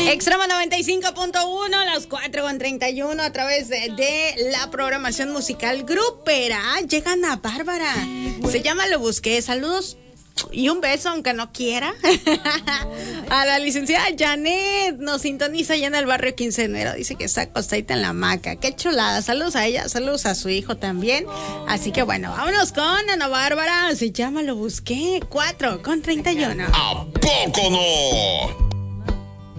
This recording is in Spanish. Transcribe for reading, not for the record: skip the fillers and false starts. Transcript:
Extremo 95.1, las 4:31 a través de la programación musical grupera. Llega Ana Bárbara. Se llama Lo Busqué. Saludos y un beso, aunque no quiera. A la licenciada Janet. Nos sintoniza allá en el barrio 15 de enero. Dice que está acostadita en la hamaca. Qué chulada. Saludos a ella, saludos a su hijo también. Así que bueno, vámonos con Ana Bárbara. Se llama Lo Busqué. 4:31. ¿A poco no?